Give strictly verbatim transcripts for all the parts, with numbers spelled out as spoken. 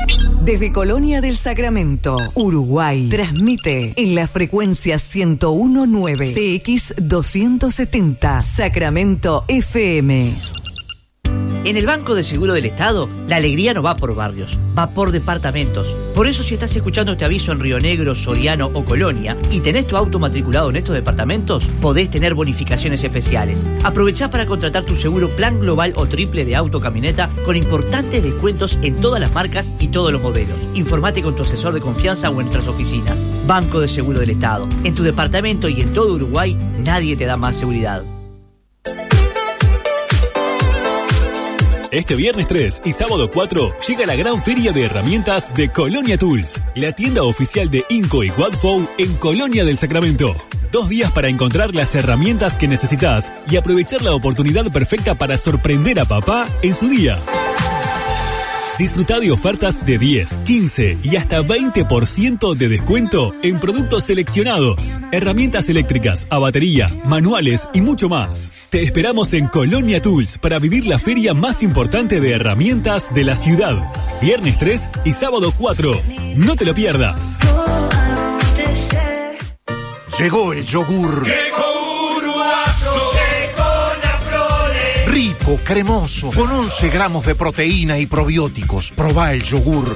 Desde Colonia del Sacramento, Uruguay, transmite en la frecuencia ciento uno punto nueve C X doscientos setenta, Sacramento F M. En el Banco de Seguro del Estado, la alegría no va por barrios, va por departamentos. Por eso, si estás escuchando este aviso en Río Negro, Soriano o Colonia y tenés tu auto matriculado en estos departamentos, podés tener bonificaciones especiales. Aprovechá para contratar tu seguro plan global o triple de auto camioneta con importantes descuentos en todas las marcas y todos los modelos. Informate con tu asesor de confianza o en nuestras oficinas. Banco de Seguro del Estado. En tu departamento y en todo Uruguay, nadie te da más seguridad. Este viernes tres y sábado cuatro llega la gran feria de herramientas de Colonia Tools, la tienda oficial de Inco y Wadfow en Colonia del Sacramento. Dos días para encontrar las herramientas que necesitas y aprovechar la oportunidad perfecta para sorprender a papá en su día. Disfruta de ofertas de diez, quince y hasta veinte por ciento de descuento en productos seleccionados, herramientas eléctricas, a batería, manuales y mucho más. Te esperamos en Colonia Tools para vivir la feria más importante de herramientas de la ciudad. Viernes tres y sábado cuatro. No te lo pierdas. Llegó el yogur. Rico, cremoso, con once gramos de proteína y probióticos. Probá el yogur.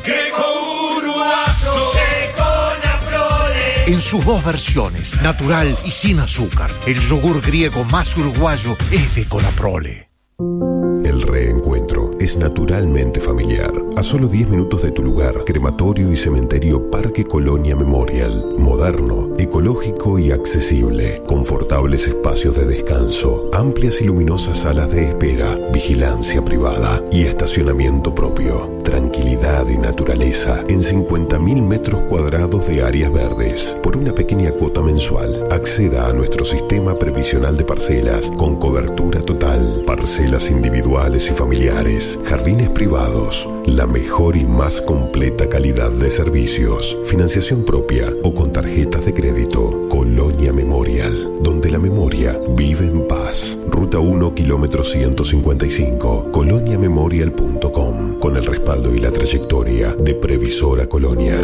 En sus dos versiones, natural y sin azúcar. El yogur griego más uruguayo es de Conaprole. El reencuentro es naturalmente familiar. A solo diez minutos de tu lugar, crematorio y cementerio Parque Colonia Memorial. Moderno, ecológico y accesible. Confortables espacios de descanso, amplias y luminosas salas de espera, vigilancia privada y estacionamiento propio. Tranquilidad y naturaleza en cincuenta mil metros cuadrados de áreas verdes. Por una pequeña cuota mensual, acceda a nuestro sistema previsional de parcelas con cobertura total. Parcelas individuales y familiares, jardines privados, la mejor y más completa calidad de servicios, financiación propia o con tarjetas de crédito. Colonia Memorial, donde la memoria vive en paz. Ruta uno, kilómetro ciento cincuenta y cinco, colonia memorial punto com, con el respaldo y la trayectoria de Previsora Colonia.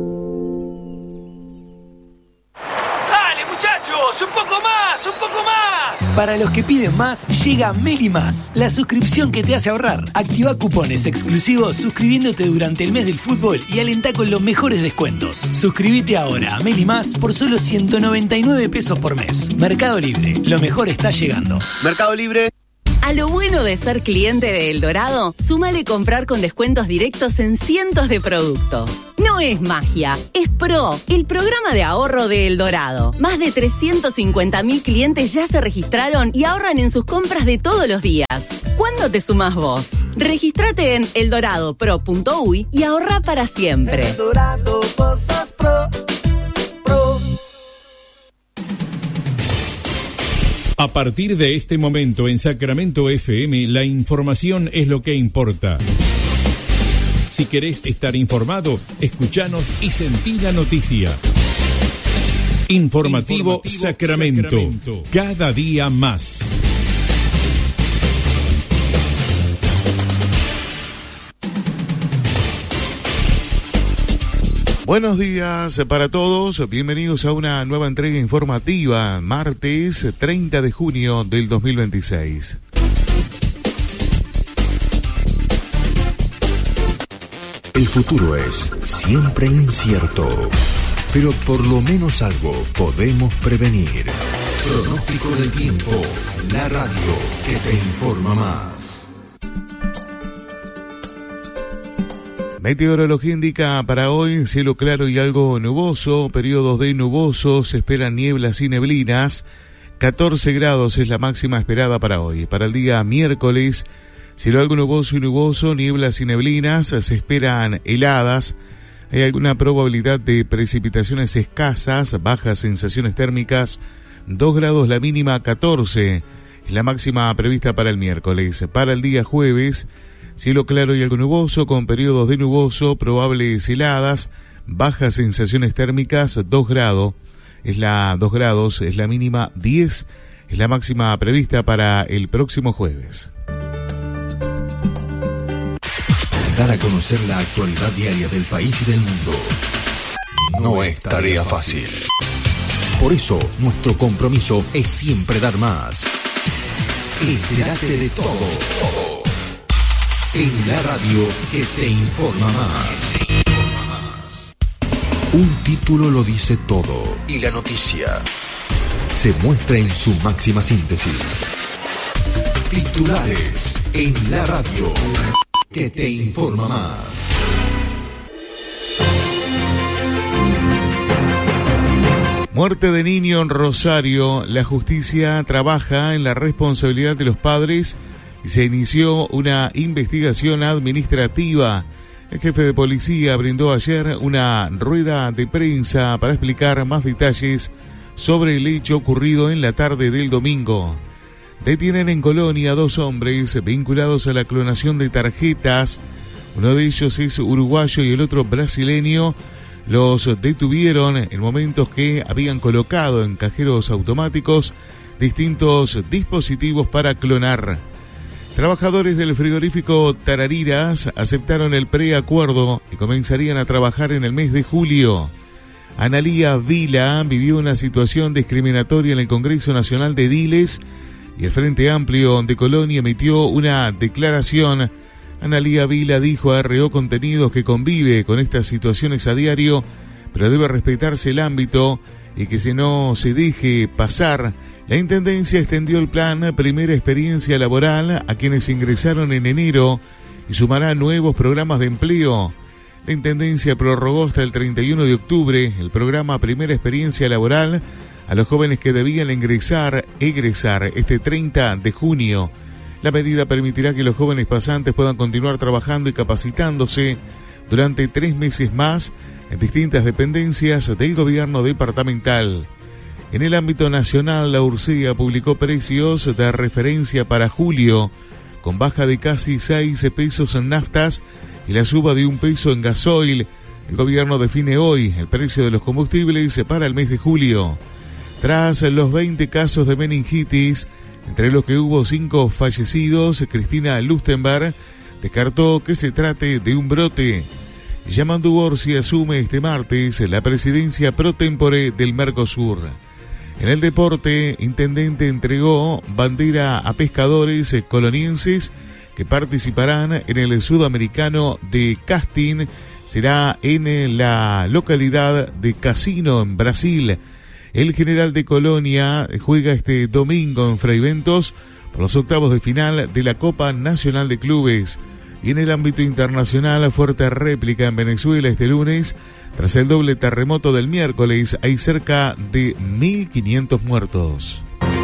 ¡Dale, muchachos! ¡Un poco más! ¡Un poco más! Para los que piden más, llega Meli Más, la suscripción que te hace ahorrar. Activa cupones exclusivos suscribiéndote durante el mes del fútbol y alentá con los mejores descuentos. Suscríbete ahora a Meli Más por solo ciento noventa y nueve pesos por mes. Mercado Libre, lo mejor está llegando. Mercado Libre. A lo bueno de ser cliente de El Dorado, súmale comprar con descuentos directos en cientos de productos. No es magia, es Pro, el programa de ahorro de El Dorado. Más de trescientos cincuenta mil clientes ya se registraron y ahorran en sus compras de todos los días. ¿Cuándo te sumás vos? Regístrate en eldorado pro punto uy y ahorra para siempre. El Dorado, cosas pro. A partir de este momento en Sacramento F M, la información es lo que importa. Si querés estar informado, escuchanos y sentí la noticia. Informativo, Informativo Sacramento, Sacramento, cada día más. Buenos días para todos, bienvenidos a una nueva entrega informativa, martes treinta de junio del dos mil veintiséis. El futuro es siempre incierto, pero por lo menos algo podemos prevenir. Pronóstico del tiempo, la radio que te informa más. Meteorología indica para hoy cielo claro y algo nuboso, periodos de nuboso, se esperan nieblas y neblinas, catorce grados es la máxima esperada para hoy. Para el día miércoles, cielo algo nuboso y nuboso, nieblas y neblinas, se esperan heladas, hay alguna probabilidad de precipitaciones escasas, bajas sensaciones térmicas, dos grados la mínima, catorce es la máxima prevista para el miércoles. Para el día jueves, cielo claro y algo nuboso, con periodos de nuboso, probables heladas, bajas sensaciones térmicas, dos grados, es la dos grados, es la mínima, diez, es la máxima prevista para el próximo jueves. dar a conocer la actualidad diaria del país y del mundo no es tarea fácil. Por eso, nuestro compromiso es siempre dar más. Entérate de todo, todo. En la radio que te informa más. Un título lo dice todo y la noticia se muestra en su máxima síntesis. Titulares en la radio que te informa más. Muerte de niño en Rosario. La justicia trabaja en la responsabilidad de los padres y se inició una investigación administrativa. El jefe de policía brindó ayer una rueda de prensa para explicar más detalles sobre el hecho ocurrido en la tarde del domingo. Detienen en Colonia dos hombres vinculados a la clonación de tarjetas. Uno de ellos es uruguayo y el otro brasileño. Los detuvieron en momentos que habían colocado en cajeros automáticos distintos dispositivos para clonar. Trabajadores del frigorífico Tarariras aceptaron el preacuerdo y comenzarían a trabajar en el mes de julio. Analía Vila vivió una situación discriminatoria en el Congreso Nacional de Ediles y el Frente Amplio de Colonia emitió una declaración. Analía Vila dijo a R O Contenidos que convive con estas situaciones a diario, pero debe respetarse el ámbito y que si no se deje pasar. La Intendencia extendió el plan Primera Experiencia Laboral a quienes ingresaron en enero y sumará nuevos programas de empleo. La Intendencia prorrogó hasta el treinta y uno de octubre el programa Primera Experiencia Laboral a los jóvenes que debían ingresar, egresar este treinta de junio. La medida permitirá que los jóvenes pasantes puedan continuar trabajando y capacitándose durante tres meses más en distintas dependencias del gobierno departamental. En el ámbito nacional, la URCEA publicó precios de referencia para julio, con baja de casi seis pesos en naftas y la suba de un peso en gasoil. El gobierno define hoy el precio de los combustibles para el mes de julio. Tras los veinte casos de meningitis, entre los que hubo cinco fallecidos, Cristina Lustenberg descartó que se trate de un brote. Yamandu Orsi asume este martes la presidencia pro tempore del Mercosur. En el deporte, Intendente entregó bandera a pescadores colonienses que participarán en el Sudamericano de Casting. Será en la localidad de Casino, en Brasil. El General de Colonia juega este domingo en Fraiventos por los octavos de final de la Copa Nacional de Clubes. Y en el ámbito internacional, fuerte réplica en Venezuela este lunes. Tras el doble terremoto del miércoles, hay cerca de mil quinientos muertos.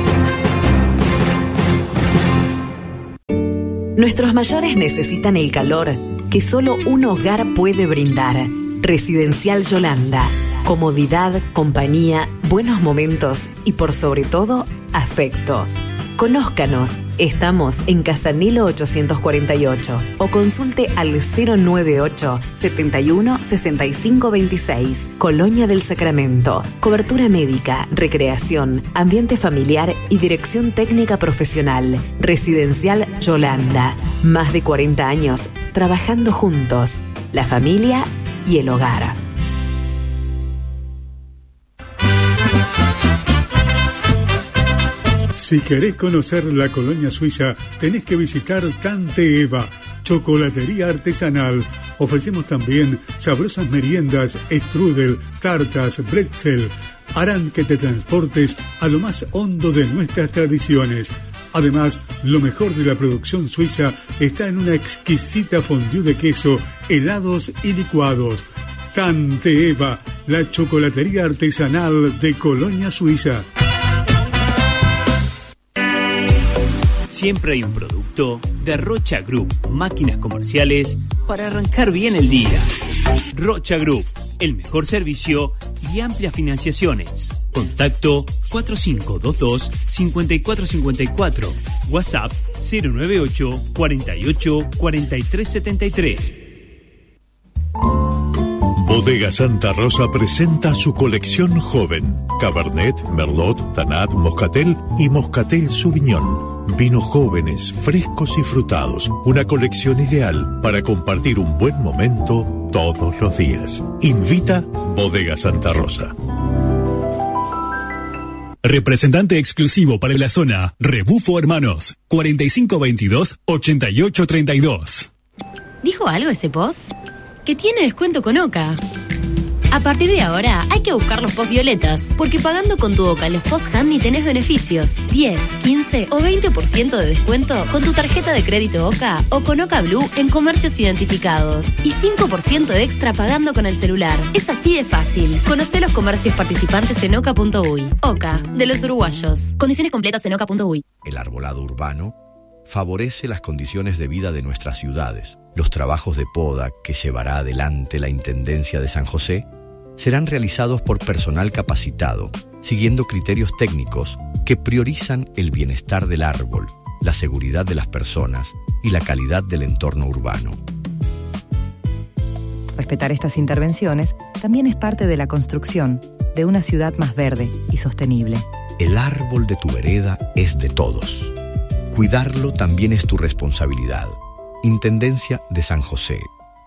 Nuestros mayores necesitan el calor que solo un hogar puede brindar. Residencial Yolanda. Comodidad, compañía, buenos momentos y por sobre todo, afecto. Conózcanos, estamos en Casanilo ochocientos cuarenta y ocho o consulte al cero noventa y ocho, setenta y uno, sesenta y cinco veintiséis. Colonia del Sacramento. Cobertura médica, recreación, ambiente familiar y dirección técnica profesional. Residencial Yolanda. Más de cuarenta años trabajando juntos, la familia y el hogar. Si querés conocer la colonia suiza, tenés que visitar Tante Eva, chocolatería artesanal. Ofrecemos también sabrosas meriendas, strudel, tartas, bretzel. Harán que te transportes a lo más hondo de nuestras tradiciones. Además, lo mejor de la producción suiza está en una exquisita fondue de queso, helados y licuados. Tante Eva, la chocolatería artesanal de Colonia Suiza. Siempre hay un producto de Rocha Group, máquinas comerciales para arrancar bien el día. Rocha Group, el mejor servicio y amplias financiaciones. Contacto cuatro cinco dos dos, cinco cuatro cinco cuatro. WhatsApp cero nueve ocho, cuarenta y ocho, cuarenta y tres setenta y tres. Bodega Santa Rosa presenta su colección joven. Cabernet, Merlot, Tanat, Moscatel y Moscatel Sauvignon. Vinos jóvenes, frescos y frutados. Una colección ideal para compartir un buen momento todos los días. Invita Bodega Santa Rosa. Representante exclusivo para la zona, Rebufo Hermanos, cuarenta y cinco veintidós, ochenta y ocho treinta y dos. ¿Dijo algo ese post? Que tiene descuento con Oca. A partir de ahora hay que buscar los post violetas, porque pagando con tu Oca los post handy tenés beneficios. diez, quince o veinte por ciento de descuento con tu tarjeta de crédito Oca o con Oca Blue en comercios identificados. Y cinco por ciento de extra pagando con el celular. Es así de fácil. Conocé los comercios participantes en oca punto uy. Oca, de los uruguayos. Condiciones completas en oca punto uy. El arbolado urbano favorece las condiciones de vida de nuestras ciudades. Los trabajos de poda que llevará adelante la Intendencia de San José serán realizados por personal capacitado, siguiendo criterios técnicos que priorizan el bienestar del árbol, la seguridad de las personas y la calidad del entorno urbano. Respetar estas intervenciones también es parte de la construcción de una ciudad más verde y sostenible. El árbol de tu vereda es de todos. Cuidarlo también es tu responsabilidad. Intendencia de San José.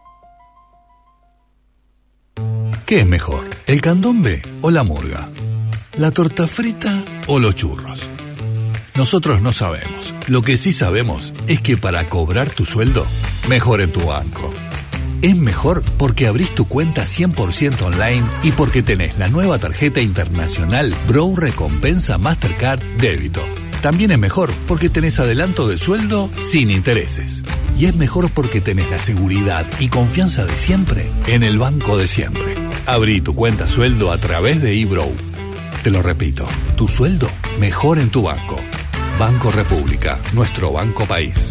¿Qué es mejor, el candombe o la murga? ¿La torta frita o los churros? Nosotros no sabemos. Lo que sí sabemos es que para cobrar tu sueldo, mejor en tu banco. Es mejor porque abrís tu cuenta cien por ciento online y porque tenés la nueva tarjeta internacional Bro Recompensa Mastercard Débito. También es mejor porque tenés adelanto de sueldo sin intereses. Y es mejor porque tenés la seguridad y confianza de siempre en el banco de siempre. Abrí tu cuenta sueldo a través de eBrow. Te lo repito, tu sueldo mejor en tu banco. Banco República, nuestro banco país.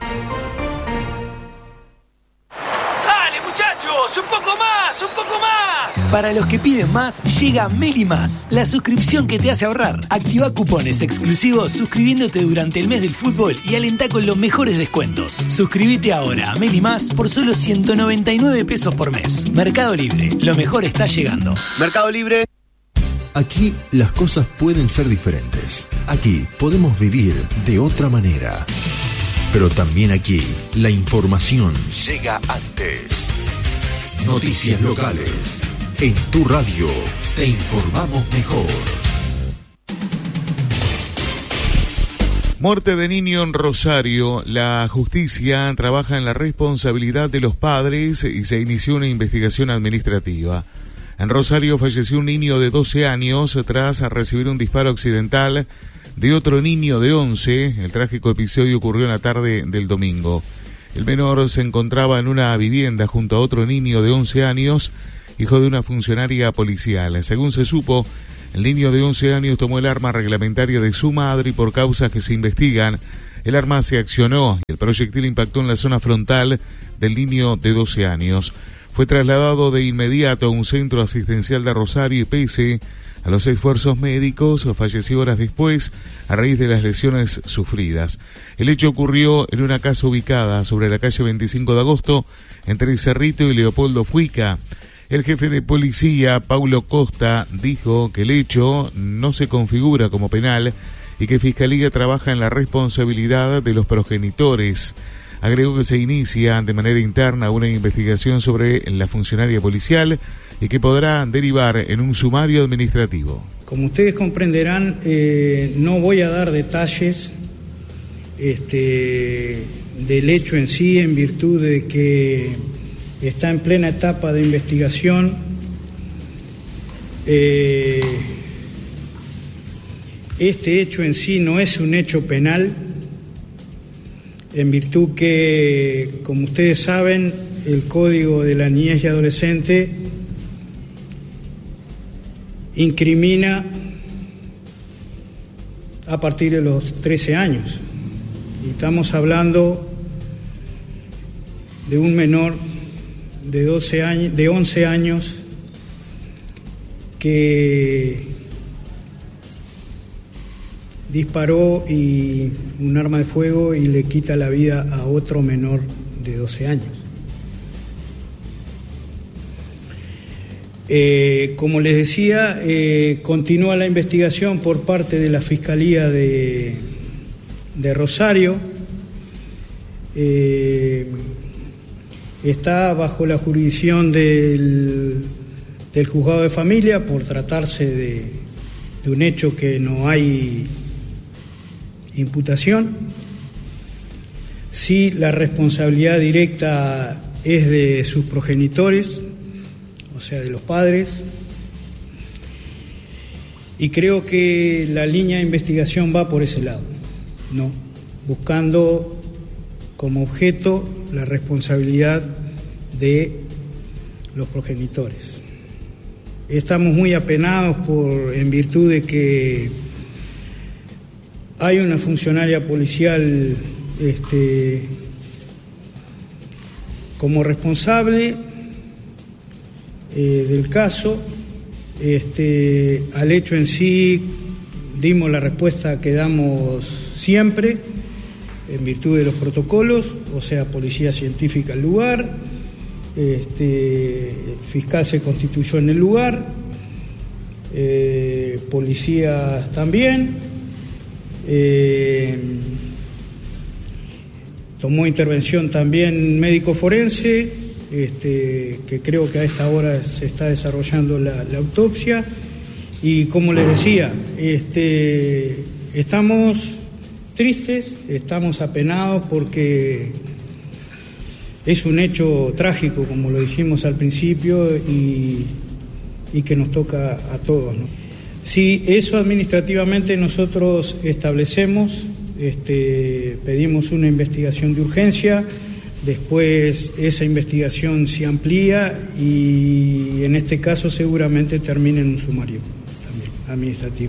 ¡Dale, muchachos! ¡Un poco más! ¡Un poco más! Para los que piden más, llega Meli Más, la suscripción que te hace ahorrar. Activa cupones exclusivos suscribiéndote durante el mes del fútbol y alentá con los mejores descuentos. Suscríbete ahora a Meli Más por solo ciento noventa y nueve pesos por mes. Mercado Libre, lo mejor está llegando. Mercado Libre. Aquí las cosas pueden ser diferentes. Aquí podemos vivir de otra manera. Pero también aquí la información llega antes. Noticias locales. En tu radio te informamos mejor. Muerte de niño en Rosario. La justicia trabaja en la responsabilidad de los padres y se inició una investigación administrativa. En Rosario falleció un niño de doce años tras recibir un disparo accidental de otro niño de once. El trágico episodio ocurrió en la tarde del domingo. El menor se encontraba en una vivienda junto a otro niño de once años, hijo de una funcionaria policial. Según se supo, el niño de once años tomó el arma reglamentaria de su madre y por causas que se investigan, el arma se accionó y el proyectil impactó en la zona frontal del niño de doce años. Fue trasladado de inmediato a un centro asistencial de Rosario y pese a los esfuerzos médicos, falleció horas después a raíz de las lesiones sufridas. El hecho ocurrió en una casa ubicada sobre la calle veinticinco de agosto, entre Cerrito y Leopoldo Fuica. El jefe de policía, Paulo Costa, dijo que el hecho no se configura como penal y que Fiscalía trabaja en la responsabilidad de los progenitores. Agregó que se inicia de manera interna una investigación sobre la funcionaria policial y que podrá derivar en un sumario administrativo. Como ustedes comprenderán, eh, no voy a dar detalles este, del hecho en sí, en virtud de que está en plena etapa de investigación. Eh, este hecho en sí no es un hecho penal, en virtud que, como ustedes saben, el Código de la Niñez y Adolescente incrimina a partir de los trece años. Y estamos hablando de un menor de doce años, de once años, que disparó y un arma de fuego y le quita la vida a otro menor de doce años. Eh, como les decía, eh, continúa la investigación por parte de la Fiscalía de, de Rosario. Eh, está bajo la jurisdicción del, del juzgado de familia por tratarse de, de un hecho que no hay imputación. Sí, la responsabilidad directa es de sus progenitores, o sea, de los padres, y creo que la línea de investigación va por ese lado, ¿no? Buscando como objeto la responsabilidad de los progenitores. Estamos muy apenados por, en virtud de que hay una funcionaria policial este, como responsable eh, del caso. Este, al hecho en sí dimos la respuesta que damos siempre en virtud de los protocolos, o sea, policía científica al lugar, este, el fiscal se constituyó en el lugar, eh, policías también, eh, tomó intervención también médico forense, este, que creo que a esta hora se está desarrollando la, la autopsia, y como les decía, este, estamos tristes, estamos apenados porque es un hecho trágico, como lo dijimos al principio, y, y que nos toca a todos, ¿no? Si eso administrativamente nosotros establecemos, este, pedimos una investigación de urgencia, después esa investigación se amplía y en este caso seguramente termine en un sumario también administrativo.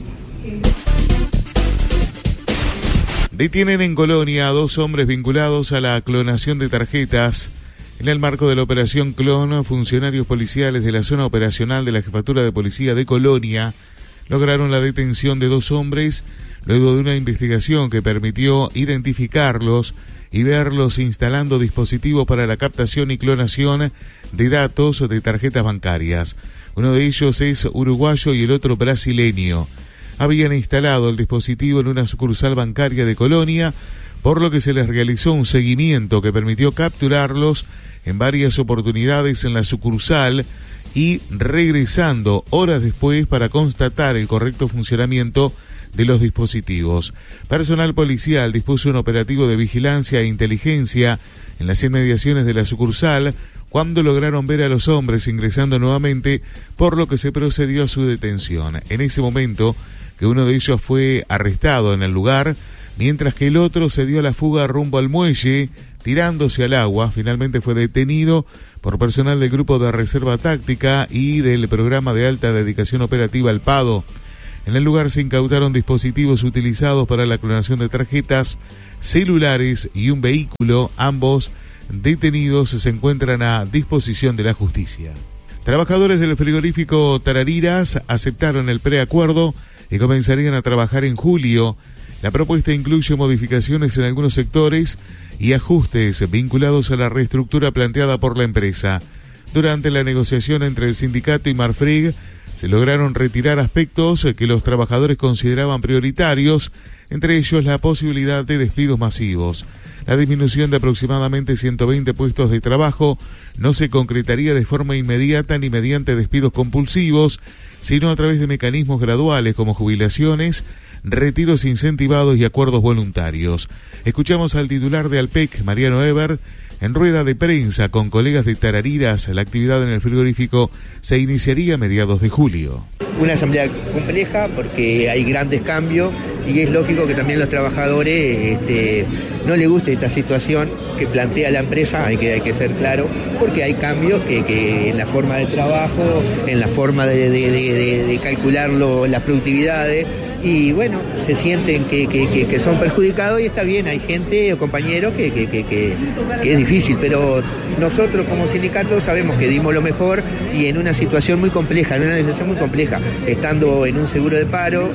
Detienen en Colonia a dos hombres vinculados a la clonación de tarjetas. En el marco de la operación Clon, funcionarios policiales de la zona operacional de la Jefatura de Policía de Colonia lograron la detención de dos hombres luego de una investigación que permitió identificarlos y verlos instalando dispositivos para la captación y clonación de datos de tarjetas bancarias. Uno de ellos es uruguayo y el otro brasileño. Habían instalado el dispositivo en una sucursal bancaria de Colonia, por lo que se les realizó un seguimiento que permitió capturarlos en varias oportunidades en la sucursal y regresando horas después para constatar el correcto funcionamiento de los dispositivos. Personal policial dispuso un operativo de vigilancia e inteligencia en las inmediaciones de la sucursal cuando lograron ver a los hombres ingresando nuevamente, por lo que se procedió a su detención. En ese momento que uno de ellos fue arrestado en el lugar, mientras que el otro se dio a la fuga rumbo al muelle, tirándose al agua. Finalmente fue detenido por personal del Grupo de Reserva Táctica y del Programa de Alta Dedicación Operativa Alpado. En el lugar se incautaron dispositivos utilizados para la clonación de tarjetas, celulares y un vehículo. Ambos detenidos se encuentran a disposición de la justicia. Trabajadores del frigorífico Tarariras aceptaron el preacuerdo y comenzarían a trabajar en julio. La propuesta incluye modificaciones en algunos sectores y ajustes vinculados a la reestructura planteada por la empresa. Durante la negociación entre el sindicato y Marfrig, se lograron retirar aspectos que los trabajadores consideraban prioritarios, entre ellos la posibilidad de despidos masivos. La disminución de aproximadamente ciento veinte puestos de trabajo no se concretaría de forma inmediata ni mediante despidos compulsivos, sino a través de mecanismos graduales como jubilaciones, retiros incentivados y acuerdos voluntarios. Escuchamos al titular de Alpec, Mariano Eber, en rueda de prensa con colegas de Tarariras. La actividad en el frigorífico se iniciaría a mediados de julio. Una asamblea compleja porque hay grandes cambios y es lógico que también los trabajadores este, no les guste esta situación que plantea la empresa, hay que, hay que ser claro, porque hay cambios que, que en la forma de trabajo, en la forma de, de, de, de, de calcular lo, las productividades, y bueno, se sienten que, que, que, que son perjudicados y está bien, hay gente o compañeros que, que, que, que, que es difícil, pero nosotros como sindicato sabemos que dimos lo mejor y en una situación muy compleja, en una situación muy compleja, estando en un seguro de paro,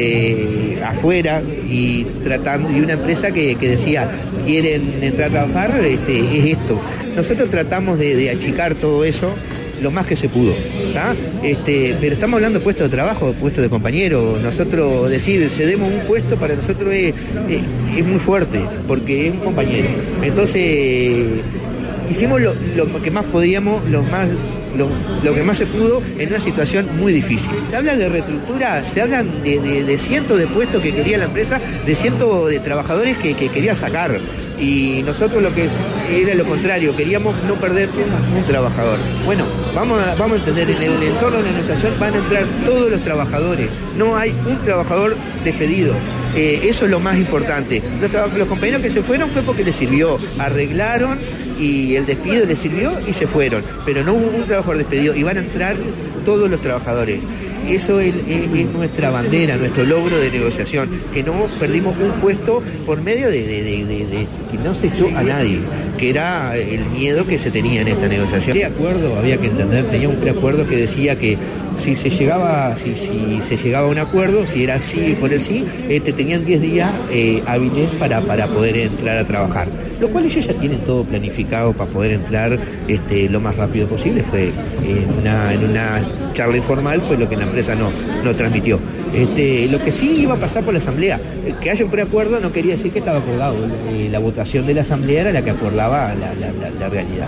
eh, afuera y tratando, y una empresa que, que decía, quieren entrar a trabajar, este, es esto. Nosotros tratamos de, de achicar todo eso lo más que se pudo, ¿tá? Este, pero estamos hablando de puestos de trabajo, puestos de compañero. Nosotros decir cedemos un puesto para nosotros es, es, es muy fuerte, porque es un compañero. Entonces hicimos lo, lo que más podíamos, lo más Lo, lo que más se pudo en una situación muy difícil. Se habla de reestructura, se hablan de, de, de cientos de puestos que quería la empresa, de cientos de trabajadores que, que quería sacar. Y nosotros lo que era lo contrario, queríamos no perder un, un trabajador. Bueno, vamos a, vamos a entender, en el entorno de la negociación van a entrar todos los trabajadores, no hay un trabajador despedido. Eh, eso es lo más importante. Los, los compañeros que se fueron fue porque les sirvió, arreglaron y el despido les sirvió y se fueron, pero no hubo un trabajador despedido y van a entrar todos los trabajadores. Eso es, es, es nuestra bandera, nuestro logro de negociación, que no perdimos un puesto por medio de, de, de, de, de que no se echó a nadie, que era el miedo que se tenía en esta negociación. El acuerdo, había que entender, tenía un preacuerdo que decía que si se llegaba, si, si se llegaba a un acuerdo, si era sí por el sí, este, tenían diez días eh, hábiles para, para poder entrar a trabajar. Lo cual ellos ya tienen todo planificado para poder entrar este, lo más rápido posible. Fue en una, en una charla informal, fue lo que la empresa no, no transmitió. Este, lo que sí iba a pasar por la asamblea, que haya un preacuerdo no quería decir que estaba acordado. Eh, la votación de la asamblea era la que acordaba la, la, la, la realidad.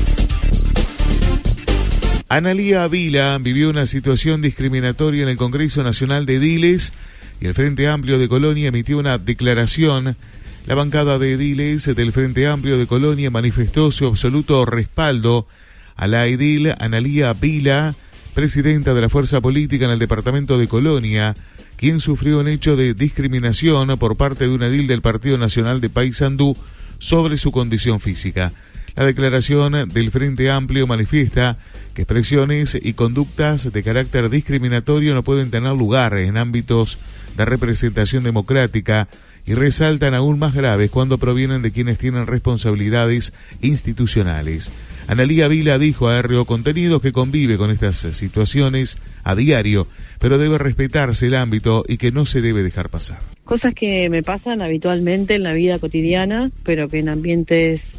Analía Vila vivió una situación discriminatoria en el Congreso Nacional de Ediles y el Frente Amplio de Colonia emitió una declaración. La bancada de ediles del Frente Amplio de Colonia manifestó su absoluto respaldo a la edil Analía Vila, presidenta de la fuerza política en el departamento de Colonia, quien sufrió un hecho de discriminación por parte de un edil del Partido Nacional de Paysandú sobre su condición física. La declaración del Frente Amplio manifiesta que expresiones y conductas de carácter discriminatorio no pueden tener lugar en ámbitos de representación democrática y resaltan aún más graves cuando provienen de quienes tienen responsabilidades institucionales. Analía Vila dijo a R O Contenidos que convive con estas situaciones a diario, pero debe respetarse el ámbito y que no se debe dejar pasar. Cosas que me pasan habitualmente en la vida cotidiana, pero que en ambientes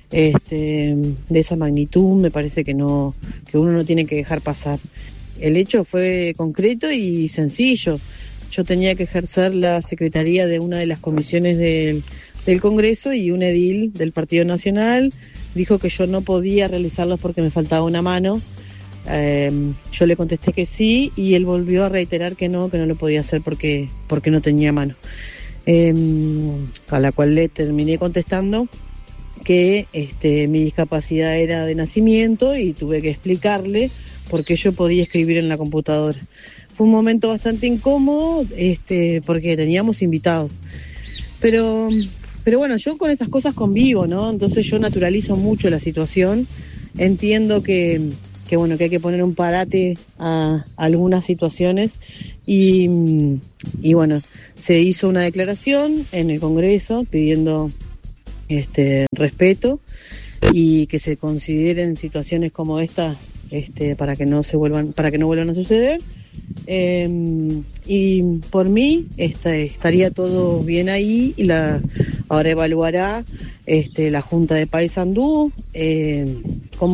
este, de esa magnitud me parece que no, que uno no tiene que dejar pasar. El hecho fue concreto y sencillo. Yo tenía que ejercer la secretaría de una de las comisiones del, del Congreso y un edil del Partido Nacional dijo que yo no podía realizarlos porque me faltaba una mano. Eh, yo le contesté que sí y él volvió a reiterar que no, que no lo podía hacer porque, porque no tenía mano. Eh, a la cual le terminé contestando que este, mi discapacidad era de nacimiento y tuve que explicarle por qué yo podía escribir en la computadora. Fue un momento bastante incómodo, este, porque teníamos invitados. Pero, pero bueno, yo con esas cosas convivo, ¿no? Entonces yo naturalizo mucho la situación. Entiendo que, que bueno, que hay que poner un parate a, a algunas situaciones. Y, y bueno, se hizo una declaración en el Congreso pidiendo este respeto y que se consideren situaciones como esta este, para que no se vuelvan, para que no vuelvan a suceder. Eh, y por mí este, estaría todo bien ahí y la ahora evaluará este, la Junta de Paysandú eh, cómo